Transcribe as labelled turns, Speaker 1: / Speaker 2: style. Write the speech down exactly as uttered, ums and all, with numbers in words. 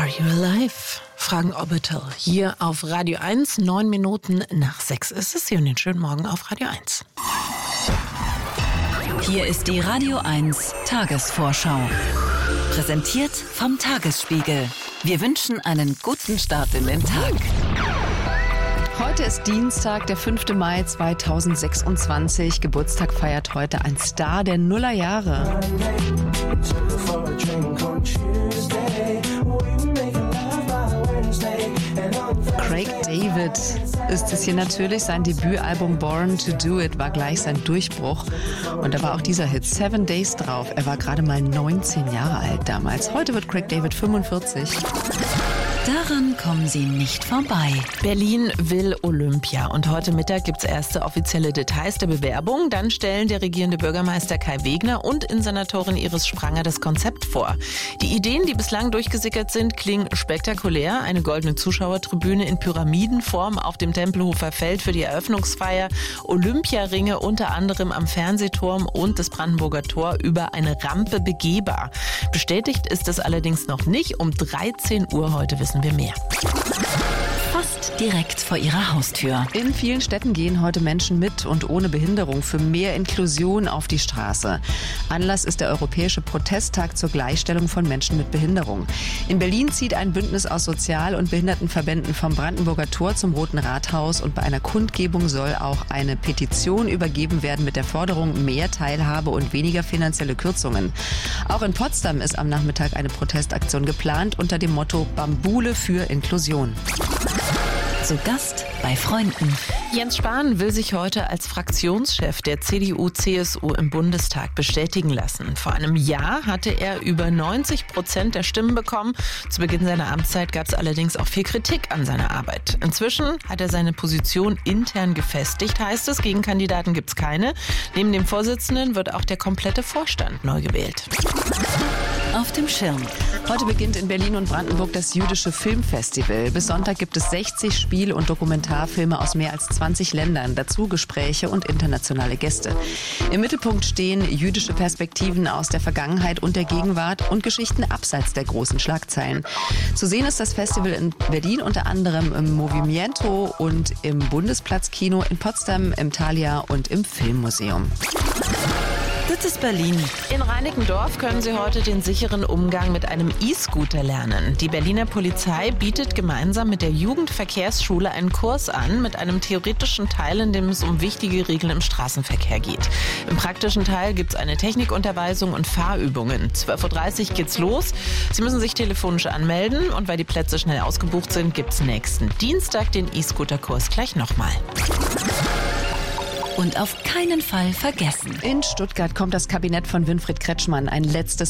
Speaker 1: You alive? Fragen Orbital hier auf Radio eins. Neun Minuten nach sechs ist es. Hier und den schönen Morgen auf Radio eins.
Speaker 2: Hier ist die Radio eins Tagesvorschau. Präsentiert vom Tagesspiegel. Wir wünschen einen guten Start in den Tag.
Speaker 3: Heute ist Dienstag, der fünfte Mai zweitausendsechsundzwanzig. Geburtstag feiert heute ein Star der Nullerjahre. Craig David ist es hier natürlich. Sein Debütalbum Born to Do It war gleich sein Durchbruch. Und da war auch dieser Hit Seven Days drauf. Er war gerade mal neunzehn Jahre alt damals. Heute wird Craig David fünfundvierzig.
Speaker 2: Daran kommen Sie nicht vorbei.
Speaker 1: Berlin will Olympia und heute Mittag gibt es erste offizielle Details der Bewerbung. Dann stellen der regierende Bürgermeister Kai Wegner und Innensenatorin Iris Spranger das Konzept vor. Die Ideen, die bislang durchgesickert sind, klingen spektakulär. Eine goldene Zuschauertribüne in Pyramidenform auf dem Tempelhofer Feld für die Eröffnungsfeier, Olympiaringe unter anderem am Fernsehturm und das Brandenburger Tor über eine Rampe begehbar. Bestätigt ist es allerdings noch nicht. Um dreizehn Uhr heute wissen wir mehr.
Speaker 2: Fast direkt vor Ihrer Haustür.
Speaker 3: In vielen Städten gehen heute Menschen mit und ohne Behinderung für mehr Inklusion auf die Straße. Anlass ist der Europäische Protesttag zur Gleichstellung von Menschen mit Behinderung. In Berlin zieht ein Bündnis aus Sozial- und Behindertenverbänden vom Brandenburger Tor zum Roten Rathaus und bei einer Kundgebung soll auch eine Petition übergeben werden mit der Forderung mehr Teilhabe und weniger finanzielle Kürzungen. Auch in Potsdam ist am Nachmittag eine Protestaktion geplant unter dem Motto Bambule für Inklusion.
Speaker 2: Zu Gast bei Freunden.
Speaker 1: Jens Spahn will sich heute als Fraktionschef der C D U C S U im Bundestag bestätigen lassen. Vor einem Jahr hatte er über neunzig Prozent der Stimmen bekommen. Zu Beginn seiner Amtszeit gab es allerdings auch viel Kritik an seiner Arbeit. Inzwischen hat er seine Position intern gefestigt, heißt es. Gegenkandidaten gibt es keine. Neben dem Vorsitzenden wird auch der komplette Vorstand neu gewählt.
Speaker 2: Auf dem Schirm.
Speaker 3: Heute beginnt in Berlin und Brandenburg das Jüdische Filmfestival. Bis Sonntag gibt es sechzig Spiel- und Dokumentarfilme aus mehr als zwanzig Ländern. Dazu Gespräche und internationale Gäste. Im Mittelpunkt stehen jüdische Perspektiven aus der Vergangenheit und der Gegenwart und Geschichten abseits der großen Schlagzeilen. Zu sehen ist das Festival in Berlin unter anderem im Movimiento und im Bundesplatzkino, in Potsdam, im Thalia und im Filmmuseum.
Speaker 2: Das ist Berlin.
Speaker 1: In Reinickendorf können Sie heute den sicheren Umgang mit einem E-Scooter lernen. Die Berliner Polizei bietet gemeinsam mit der Jugendverkehrsschule einen Kurs an mit einem theoretischen Teil, in dem es um wichtige Regeln im Straßenverkehr geht. Im praktischen Teil gibt es eine Technikunterweisung und Fahrübungen. zwölf Uhr dreißig geht's los. Sie müssen sich telefonisch anmelden und weil die Plätze schnell ausgebucht sind, gibt es nächsten Dienstag den E-Scooter-Kurs gleich nochmal.
Speaker 2: Und auf keinen Fall vergessen.
Speaker 3: In Stuttgart kommt das Kabinett von Winfried Kretschmann ein letztes